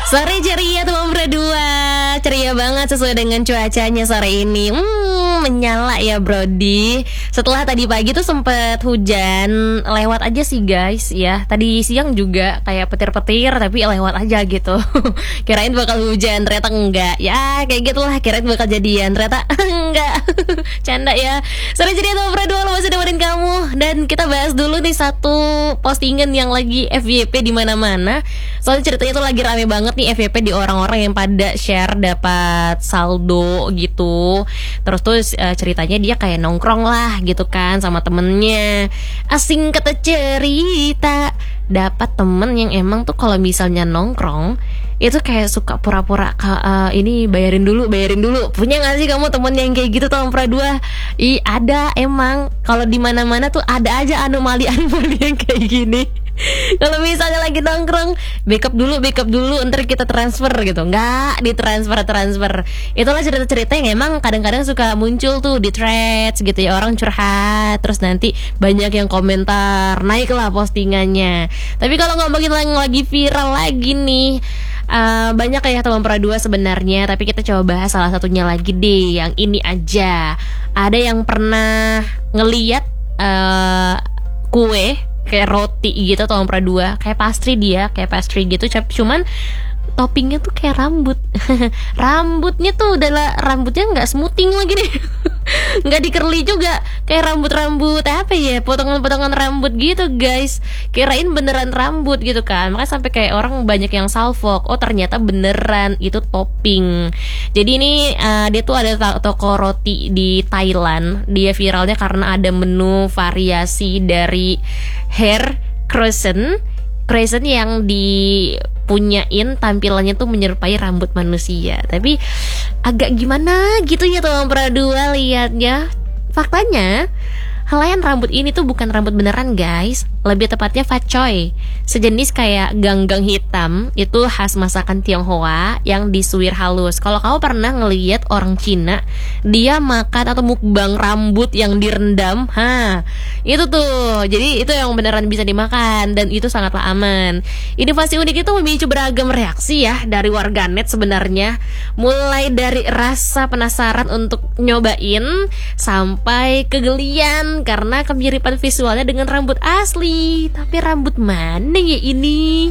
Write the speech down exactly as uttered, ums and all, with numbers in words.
Sore ceria tuh berdua. Ceria banget sesuai dengan cuacanya sore ini. Hmm, menyala ya Brody. Setelah tadi pagi tuh sempet hujan, lewat aja sih guys ya. Tadi siang juga kayak petir-petir tapi lewat aja gitu. Kirain bakal hujan, ternyata enggak. Ya kayak gitulah, kirain bakal jadian, ternyata enggak. Canda ya. Sore ceria tuh berdua, lo masih dengerin kamu. Dan kita bahas dulu nih satu postingan yang lagi F Y P di mana-mana. Soalnya ceritanya tuh lagi rame banget nih F Y P di orang-orang yang pada share dapat saldo gitu. Terus tuh uh, ceritanya dia kayak nongkrong lah gitu kan sama temennya. Asing kata cerita, dapat temen yang emang tuh kalau misalnya nongkrong itu kayak suka pura-pura uh, ini bayarin dulu, bayarin dulu. Punya nggak sih kamu temen yang kayak gitu tahun dua? Ih ada emang. Kalau di mana-mana tuh ada aja anomali-anomali yang kayak gini. Kalau misalnya lagi nongkrong, backup dulu, backup dulu, ntar kita transfer gitu. Nggak ditransfer, transfer. Itulah cerita-cerita yang emang kadang-kadang suka muncul tuh di threads gitu ya. Orang curhat, terus nanti banyak yang komentar, naiklah postingannya. Tapi kalau ngomongin yang lagi viral lagi nih, Uh, banyak kayak teman pra dua sebenarnya, tapi kita coba bahas salah satunya lagi deh. Yang ini aja. Ada yang pernah ngeliat uh, kue kayak roti gitu teman pra dua, kayak pastry dia, kayak pastry gitu, cuman toppingnya tuh kayak rambut. Rambutnya tuh adalah rambutnya nggak smoothing lagi nih. Nggak dikerli juga, kayak rambut-rambut apa ya, potongan-potongan rambut gitu guys. Kirain beneran rambut gitu kan, makanya sampai kayak orang banyak yang salfok. Oh ternyata beneran itu topping. Jadi ini uh, dia tuh ada toko roti di Thailand. Dia viralnya karena ada menu variasi dari hair croissant Croissant yang dipunyain tampilannya tuh menyerupai rambut manusia. Tapi agak gimana gitu ya teman pra dua liatnya. Faktanya helaian rambut ini tuh bukan rambut beneran guys. Lebih tepatnya fatchoy, sejenis kayak ganggang hitam. Itu khas masakan Tionghoa yang disuir halus. Kalau kamu pernah ngelihat orang Cina dia makan atau mukbang rambut yang direndam, ha, itu tuh. Jadi itu yang beneran bisa dimakan dan itu sangatlah aman. Inovasi unik itu memicu beragam reaksi ya dari warganet sebenarnya. Mulai dari rasa penasaran untuk nyobain sampai kegelian karena kemiripan visualnya dengan rambut asli. Tapi rambut mana ya ini?